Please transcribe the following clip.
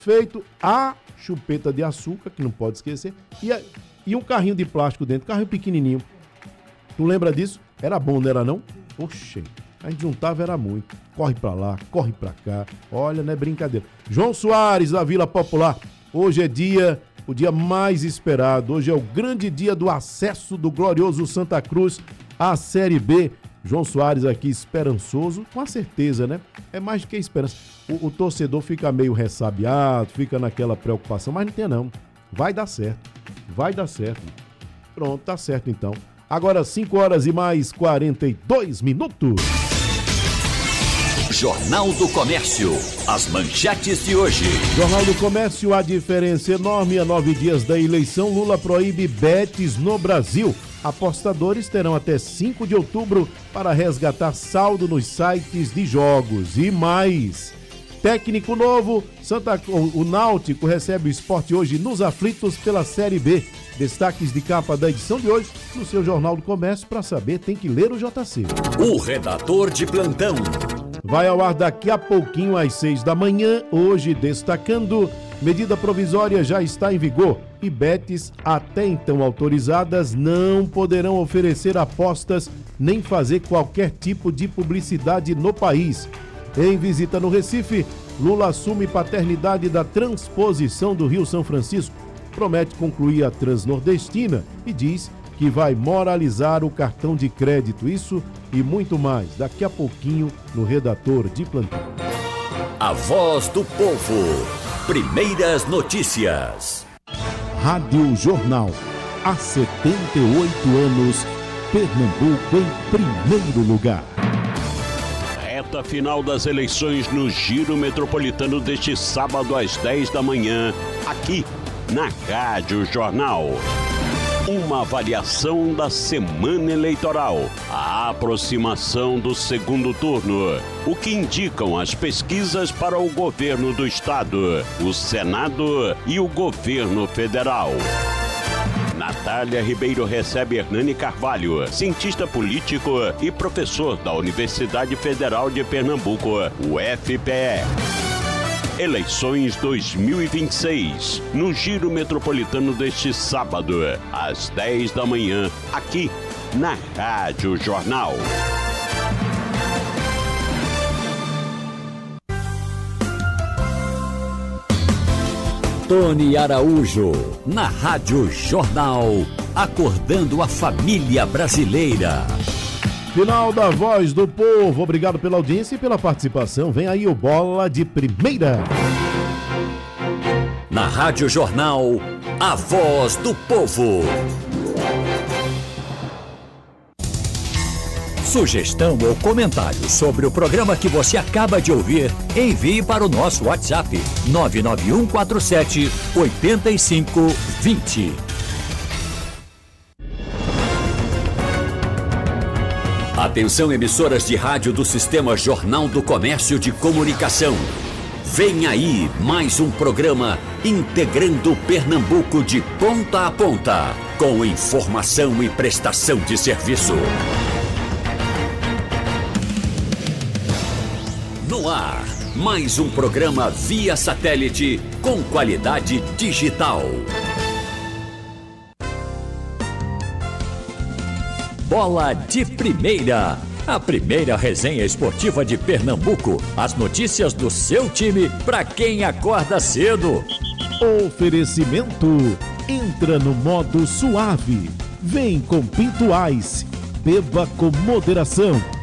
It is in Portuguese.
feito a chupeta de açúcar, que não pode esquecer, e um carrinho de plástico dentro, carrinho pequenininho. Tu lembra disso? Era bom, não era não? Oxê, a gente juntava era muito. Corre pra lá, corre pra cá. Olha, não é brincadeira. João Soares, da Vila Popular. Hoje é o dia mais esperado. Hoje é o grande dia do acesso do glorioso Santa Cruz à Série B. João Soares aqui esperançoso, com a certeza, né? É mais do que esperança. O torcedor fica meio ressabiado, fica naquela preocupação, mas não tem não. Vai dar certo. Vai dar certo. Pronto, tá certo então. Agora 5 horas e mais 42 minutos. Jornal do Comércio. As manchetes de hoje. Jornal do Comércio, a diferença enorme. A 9 dias da eleição, Lula proíbe bets no Brasil. Apostadores terão até 5 de outubro para resgatar saldo nos sites de jogos. E mais. Técnico novo, o Náutico recebe o Sport hoje nos aflitos pela Série B. Destaques de capa da edição de hoje no seu Jornal do Comércio. Para saber, tem que ler o JC. O redator de plantão. Vai ao ar daqui a pouquinho às 6 da manhã. Hoje destacando, medida provisória já está em vigor e bets até então autorizadas não poderão oferecer apostas nem fazer qualquer tipo de publicidade no país. Em visita no Recife, Lula assume paternidade da transposição do Rio São Francisco, promete concluir a Transnordestina e diz que vai moralizar o cartão de crédito. Isso e muito mais daqui a pouquinho no Redator de Plantão. A Voz do Povo. Primeiras notícias. Rádio Jornal. Há 78 anos, Pernambuco em primeiro lugar. Reta final das eleições no Giro Metropolitano deste sábado às 10 da manhã, aqui na Rádio Jornal. Uma avaliação da semana eleitoral, a aproximação do segundo turno, o que indicam as pesquisas para o governo do estado, o Senado e o governo federal. Natália Ribeiro recebe Hernani Carvalho, cientista político e professor da Universidade Federal de Pernambuco, UFPE. Eleições 2026, no Giro Metropolitano deste sábado, às 10 da manhã, aqui na Rádio Jornal. Tony Araújo, na Rádio Jornal, acordando a família brasileira. Final da Voz do Povo. Obrigado pela audiência e pela participação. Vem aí o Bola de Primeira. Na Rádio Jornal, a Voz do Povo. Sugestão ou comentário sobre o programa que você acaba de ouvir, envie para o nosso WhatsApp 99147-8520. Atenção, emissoras de rádio do Sistema Jornal do Comércio de Comunicação. Vem aí mais um programa integrando Pernambuco de ponta a ponta, com informação e prestação de serviço. No ar, mais um programa via satélite com qualidade digital. Bola de Primeira, a primeira resenha esportiva de Pernambuco. As notícias do seu time para quem acorda cedo. Oferecimento. Entra no modo suave. Vem com Pinto Ice. Beba com moderação.